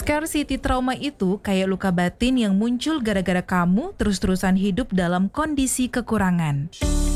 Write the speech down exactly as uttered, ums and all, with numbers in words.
Scarcity trauma itu kayak luka batin yang muncul gara-gara kamu terus-terusan hidup dalam kondisi kekurangan.